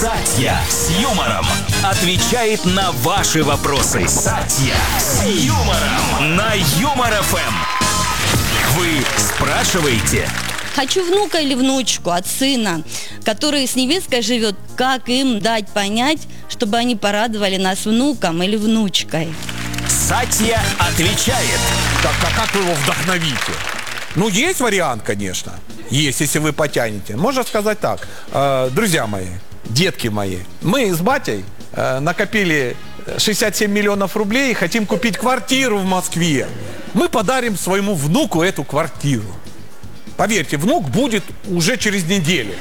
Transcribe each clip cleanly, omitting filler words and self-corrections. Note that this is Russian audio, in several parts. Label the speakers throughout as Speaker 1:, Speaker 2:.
Speaker 1: Сатья с юмором отвечает на ваши вопросы. Сатья с юмором на Юмор ФМ. Вы спрашиваете?
Speaker 2: Хочу внука или внучку от сына, который с невесткой живет. Как им дать понять, чтобы они порадовали нас внуком или внучкой?
Speaker 1: Сатья отвечает.
Speaker 3: Так, а как вы его вдохновите? Ну, есть вариант, конечно. Есть, если вы потянете. Можно сказать так. Друзья мои, детки мои, мы с батей накопили 67 миллионов рублей и хотим купить квартиру в Москве. Мы подарим своему внуку эту квартиру. Поверьте, внук будет уже через неделю.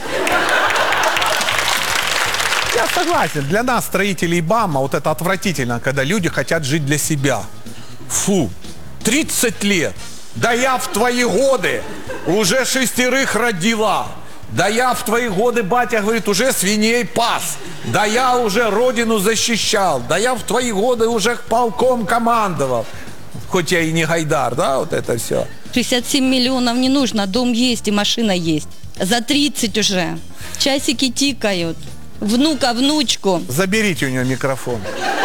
Speaker 3: Я согласен, для нас, строителей БАМа, вот это отвратительно, когда люди хотят жить для себя. Фу, 30 лет. Да я в твои годы уже 6 родила. Да я в твои годы, батя говорит, уже свиней пас. Да я уже родину защищал. Да я в твои годы уже полком командовал. Хоть я и не Гайдар, да, вот это все.
Speaker 2: 67 миллионов не нужно, дом есть и машина есть. За 30 уже. Часики тикают. Внука, внучку.
Speaker 3: Заберите у нее микрофон.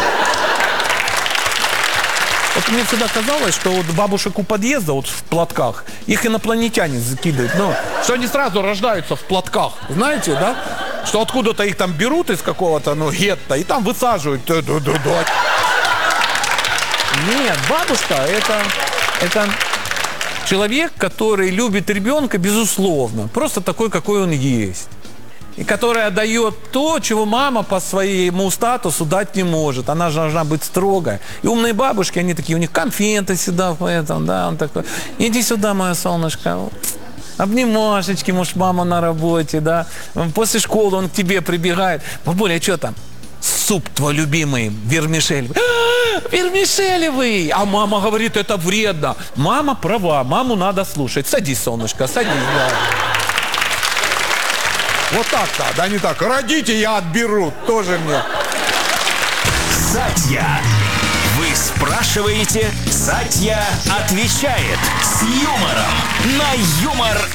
Speaker 3: Вот мне всегда казалось, что вот бабушек у подъезда вот в платках, их инопланетяне закидывают. Ну, что они сразу рождаются в платках. Знаете, да? Что откуда-то их там берут из какого-то, ну, гетто и там высаживают. Нет, бабушка это человек, который любит ребенка, безусловно. Просто такой, какой он есть. И которая дает то, чего мама по своему статусу дать не может. Она же должна быть строгая. И умные бабушки, они такие, у них конфеты сюда, в этом, да, он такой. Иди сюда, моя солнышко. Обнимашечки, может, мама на работе, да. После школы он к тебе прибегает. Бабуля, а что там? Суп твой любимый, вермишелевый. Вермишелевый! А мама говорит, это вредно. Мама права, маму надо слушать. Садись, солнышко, садись, да. Вот так-то, да не так. Родите, я отберу, тоже мне.
Speaker 1: Сатья. Вы спрашиваете, Сатья отвечает с юмором на Юмор